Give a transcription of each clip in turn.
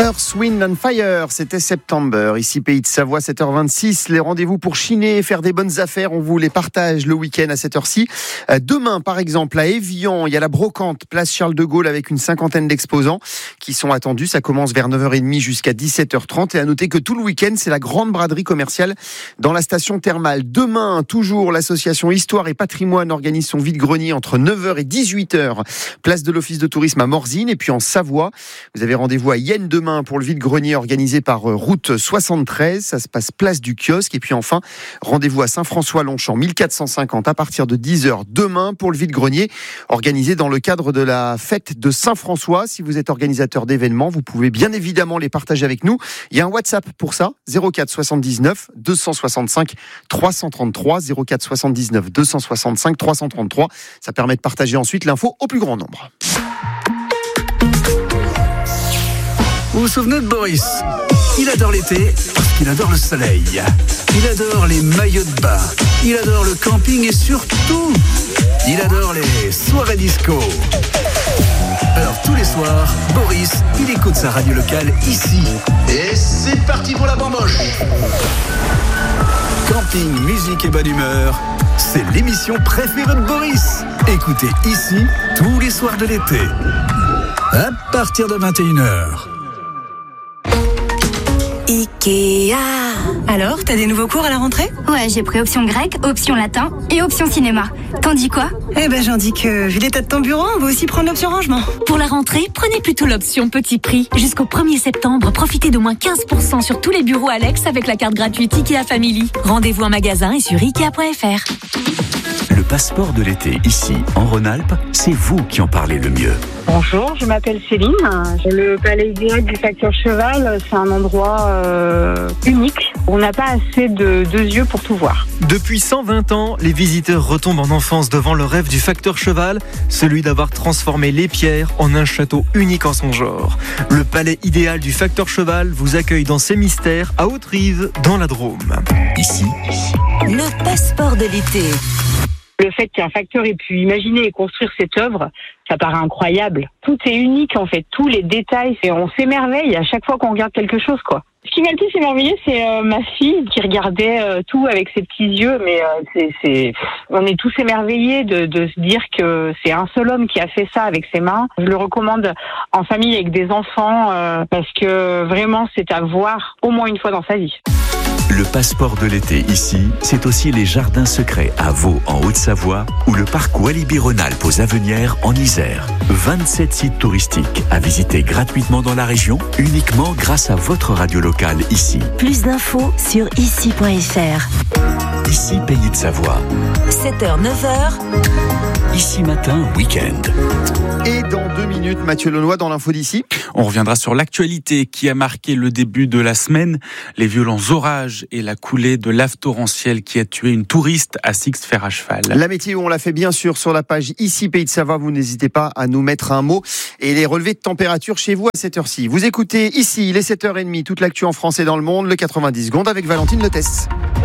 Earth, Wind and Fire, c'était September. Ici Pays de Savoie, 7h26. Les rendez-vous pour chiner et faire des bonnes affaires, on vous les partage le week-end à cette heure-ci. Demain, par exemple, à Évian, il y a la brocante, place Charles de Gaulle, avec une cinquantaine d'exposants qui sont attendus. Ça commence vers 9h30 jusqu'à 17h30. Et à noter que tout le week-end, c'est la grande braderie commerciale dans la station thermale. Demain, toujours, l'association Histoire et Patrimoine organise son vide-grenier entre 9h et 18h. Place de l'Office de tourisme à Morzine. Et puis en Savoie, vous avez rendez-vous à Yenne demain pour le vide-grenier organisé par Route 73. Ça se passe place du Kiosque. Et puis enfin, rendez-vous à Saint-François-Longchamp, 1450 à partir de 10h demain pour le vide-grenier organisé dans le cadre de la fête de Saint-François. Si vous êtes organisateur d'événements, vous pouvez bien évidemment les partager avec nous. Il y a un WhatsApp pour ça, 04 79 265 333, 04 79 265 333. Ça permet de partager ensuite l'info au plus grand nombre. Vous vous souvenez de Boris ? Il adore l'été parce qu'il adore le soleil. Il adore les maillots de bain. Il adore le camping et surtout, il adore les soirées disco. Alors tous les soirs, Boris, il écoute sa radio locale ici. Et c'est parti pour la bamboche. Camping, musique et bonne humeur, c'est l'émission préférée de Boris. Écoutez ici tous les soirs de l'été. À partir de 21h. Ikea. Alors, t'as des nouveaux cours à la rentrée ? Ouais, j'ai pris option grec, option latin et option cinéma. T'en dis quoi ? Eh ben, j'en dis que, vu l'état de ton bureau, on va aussi prendre l'option rangement. Pour la rentrée, prenez plutôt l'option petit prix. Jusqu'au 1er septembre, profitez d'au moins 15% sur tous les bureaux Alex avec la carte gratuite Ikea Family. Rendez-vous en magasin et sur Ikea.fr. Le passeport de l'été, ici, en Rhône-Alpes, c'est vous qui en parlez le mieux. Bonjour, je m'appelle Céline. Le palais idéal du facteur cheval, c'est un endroit unique. On n'a pas assez de deux yeux pour tout voir. Depuis 120 ans, les visiteurs retombent en enfance devant le rêve du facteur cheval, celui d'avoir transformé les pierres en un château unique en son genre. Le palais idéal du facteur cheval vous accueille dans ses mystères à Haute-Rive, dans la Drôme. Ici, le passeport de l'été. Le fait qu'un facteur ait pu imaginer et construire cette œuvre, ça paraît incroyable. Tout est unique en fait, tous les détails, et on s'émerveille à chaque fois qu'on regarde quelque chose, quoi. Ce qui m'a le plus émerveillé, c'est ma fille qui regardait tout avec ses petits yeux, mais on est tous émerveillés de se dire que c'est un seul homme qui a fait ça avec ses mains. Je le recommande en famille avec des enfants parce que vraiment c'est à voir au moins une fois dans sa vie. le passeport de l'été ici, c'est aussi les jardins secrets à Vaux en Haute-Savoie ou le parc Walibi-Rhône-Alpes aux Avenières en Isère. 27 sites touristiques à visiter gratuitement dans la région, uniquement grâce à votre radio locale ici. Plus d'infos sur ici.fr. Ici, Pays de Savoie. 7h, 9h. Ici matin, week-end. Et dans 2 minutes, Mathieu Lenoy dans l'info d'ici. On reviendra sur l'actualité qui a marqué le début de la semaine, les violents orages et la coulée de lave torrentielle qui a tué une touriste à Six-Fer-à-Cheval. La météo, on l'a fait bien sûr sur la page Ici Pays de Savoie. Vous n'hésitez pas à nous mettre un mot et les relevés de température chez vous à cette heure-ci. Vous écoutez ici, les 7h30, toute l'actu en France et dans le monde, le 90 secondes avec Valentine Letès.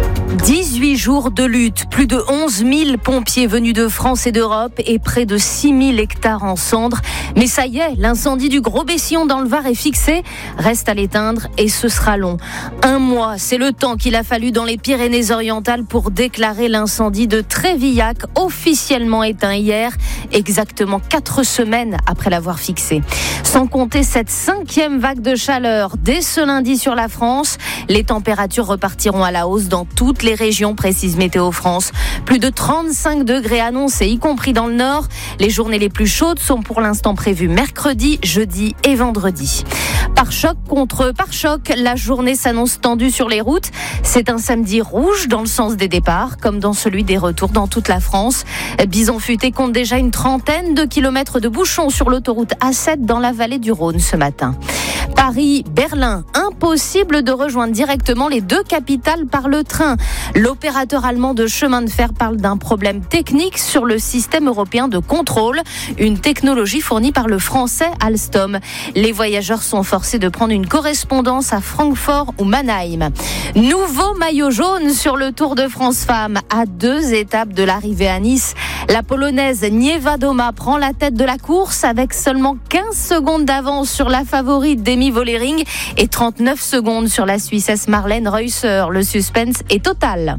18 jours de lutte, plus de 11 000 pompiers venus de France et d'Europe et près de 6 000 hectares en cendres. Mais ça y est, l'incendie du Gros-Bessillon dans le Var est fixé. Reste à l'éteindre et ce sera long. 1 mois, c'est le temps qu'il a fallu dans les Pyrénées-Orientales pour déclarer l'incendie de Trévillac, officiellement éteint hier, exactement 4 semaines après l'avoir fixé. Sans compter cette 5e vague de chaleur dès ce lundi sur la France, les températures repartiront à la hausse dans toutes les régions, précise Météo France. Plus de 35 degrés annoncés, y compris dans le nord. Les journées les plus chaudes sont pour l'instant prévues mercredi, jeudi et vendredi. Pare-choc contre pare-choc, la journée s'annonce tendue sur les routes. C'est un samedi rouge dans le sens des départs, comme dans celui des retours dans toute la France. Bison Futé compte déjà une 30aine de kilomètres de bouchons sur l'autoroute A7 dans la vallée du Rhône ce matin. Paris-Berlin, impossible de rejoindre directement les deux capitales par le train. L'opérateur allemand de chemin de fer parle d'un problème technique sur le système européen de contrôle, une technologie fournie par le français Alstom. Les voyageurs sont forcés de prendre une correspondance à Francfort ou Mannheim. Nouveau maillot jaune sur le Tour de France Femmes à 2 étapes de l'arrivée à Nice. La Polonaise Niewiadoma prend la tête de la course avec seulement 15 secondes d'avance sur la favorite Demi Vollering et 39 secondes sur la Suissesse Marlène Reusser. Le suspense est total.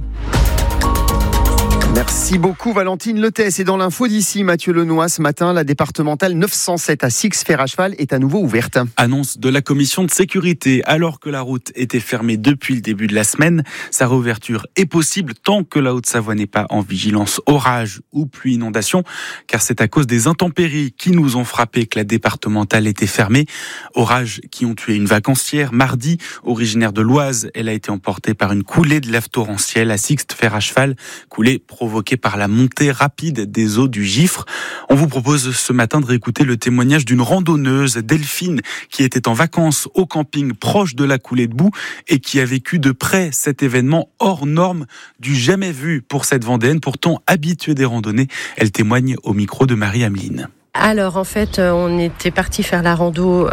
Merci beaucoup Valentine Letès. Et dans l'info d'ici, Mathieu Lenoy, ce matin, la départementale 907 à Six-Fer à cheval est à nouveau ouverte. Annonce de la commission de sécurité. Alors que la route était fermée depuis le début de la semaine, sa réouverture est possible tant que la Haute-Savoie n'est pas en vigilance orage ou pluie inondation, car c'est à cause des intempéries qui nous ont frappé que la départementale était fermée. Orages qui ont tué une vacancière mardi, originaire de l'Oise. Elle a été emportée par une coulée de lave torrentielle à Six-Fer à cheval, coulée provoquée par la montée rapide des eaux du Gifre. On vous propose ce matin de réécouter le témoignage d'une randonneuse, Delphine, qui était en vacances au camping proche de la coulée de boue et qui a vécu de près cet événement hors norme, du jamais vu pour cette Vendéenne, pourtant habituée des randonnées. Elle témoigne au micro de Marie-Ameline. Alors en fait, on était parti faire la rando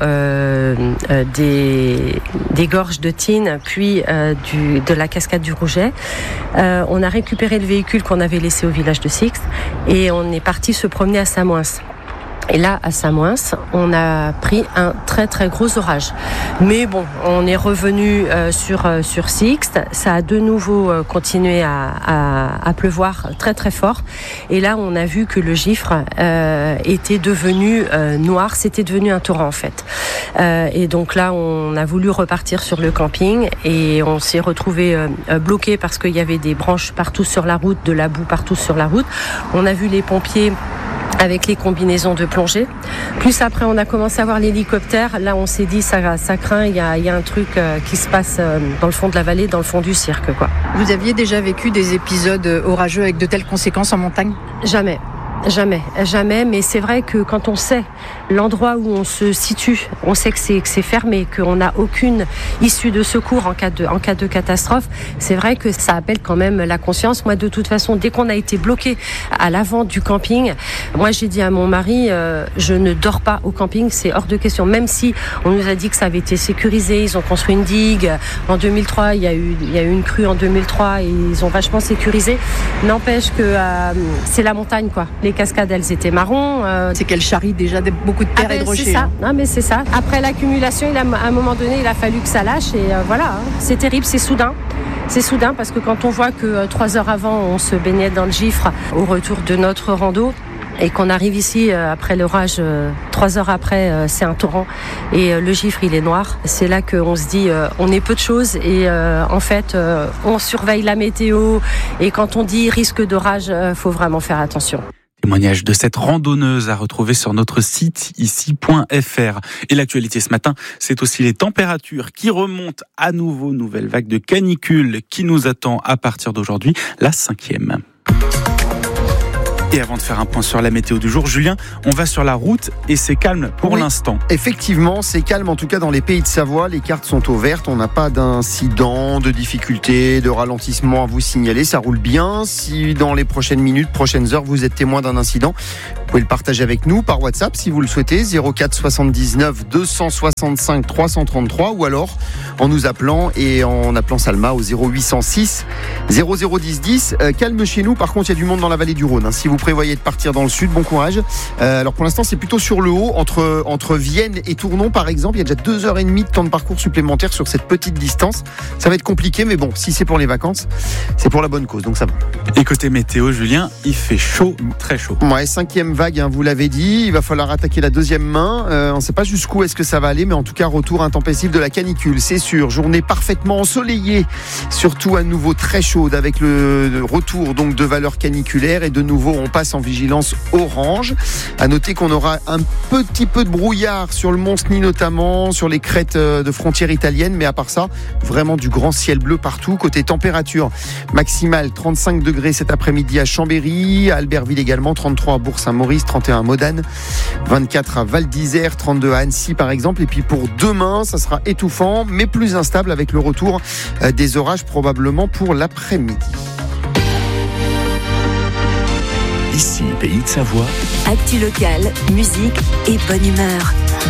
des gorges de Tine, puis de la cascade du Rouget. On a récupéré le véhicule qu'on avait laissé au village de Six et on est parti se promener à Samoins. Et là, à Samoins, on a pris un très très gros orage. Mais bon, on est revenu sur Sixte. Ça a de nouveau continué à pleuvoir très très fort. Et là, on a vu que le Gifre était devenu noir. C'était devenu un torrent en fait. Et donc là, on a voulu repartir sur le camping et on s'est retrouvé bloqué parce qu'il y avait des branches partout sur la route, de la boue partout sur la route. On a vu les pompiers avec les combinaisons de plongée. Plus après, on a commencé à voir l'hélicoptère. Là, on s'est dit, ça craint, il y a un truc qui se passe dans le fond de la vallée, dans le fond du cirque, quoi. Vous aviez déjà vécu des épisodes orageux avec de telles conséquences en montagne ? Jamais, mais c'est vrai que quand on sait l'endroit où on se situe, on sait que c'est fermé, qu'on n'a aucune issue de secours en cas de catastrophe, c'est vrai que ça appelle quand même la conscience. Moi, de toute façon, dès qu'on a été bloqué à l'avant du camping, moi j'ai dit à mon mari, je ne dors pas au camping, c'est hors de question. Même si on nous a dit que ça avait été sécurisé, ils ont construit une digue. En 2003, il y a eu une crue en 2003 et ils ont vachement sécurisé. N'empêche que c'est la montagne, quoi. Les cascades, elles étaient marron. C'est qu'elles charrient déjà beaucoup de terre et de rochers. C'est ça. Non, mais c'est ça. Après l'accumulation, à un moment donné, il a fallu que ça lâche et voilà. C'est terrible, c'est soudain. C'est soudain parce que quand on voit que 3 heures avant, on se baignait dans le Gifre au retour de notre rando et qu'on arrive ici après l'orage, 3 heures après, c'est un torrent et le Gifre, il est noir. C'est là qu'on se dit, on est peu de choses et en fait, on surveille la météo et quand on dit risque d'orage, faut vraiment faire attention. Témoignage de cette randonneuse à retrouver sur notre site ici.fr. Et l'actualité ce matin, c'est aussi les températures qui remontent à nouveau. Nouvelle vague de canicule qui nous attend à partir d'aujourd'hui, la 5e. Et avant de faire un point sur la météo du jour, Julien, on va sur la route et c'est calme pour l'instant. Effectivement, c'est calme en tout cas dans les pays de Savoie. Les cartes sont au vert. On n'a pas d'incidents, de difficultés, de ralentissement à vous signaler. Ça roule bien. Si dans les prochaines minutes, prochaines heures, vous êtes témoin d'un incident, vous pouvez le partager avec nous par WhatsApp si vous le souhaitez. 04 79 265 333 ou alors en nous appelant et en appelant Salma au 0806 0010 10. Calme chez nous. Par contre, il y a du monde dans la vallée du Rhône. Si vous prévoyez de partir dans le sud, bon courage. Alors pour l'instant, c'est plutôt sur le haut, entre Vienne et Tournon par exemple. Il y a déjà 2h30 de temps de parcours supplémentaire sur cette petite distance. Ça va être compliqué, mais bon, si c'est pour les vacances, c'est pour la bonne cause, donc ça va. Et côté météo, Julien, il fait chaud, très chaud. Ouais, 5e vague, vous l'avez dit. Il va falloir attaquer la 2e main. On ne sait pas jusqu'où est-ce que ça va aller, mais en tout cas, retour intempestif de la canicule, c'est sûr. Journée parfaitement ensoleillée, surtout à nouveau très chaude avec le retour donc de valeurs caniculaires et de nouveau on passe en vigilance orange. À noter qu'on aura un petit peu de brouillard sur le Mont-Cenis notamment, sur les crêtes de frontières italiennes, mais à part ça, vraiment du grand ciel bleu partout. Côté température maximale, 35 degrés cet après-midi à Chambéry, à Albertville également, 33 à Bourg-Saint-Maurice, 31 à Modane, 24 à Val d'Isère, 32 à Annecy par exemple. Et puis pour demain, ça sera étouffant, mais plus instable avec le retour des orages probablement pour l'après-midi. Ici, Pays de Savoie. Actu locale, musique et bonne humeur.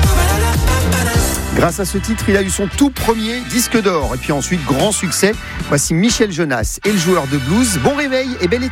Grâce à ce titre, il a eu son tout premier disque d'or. Et puis ensuite, grand succès. Voici Michel Jonas et le joueur de blues. Bon réveil et bel été.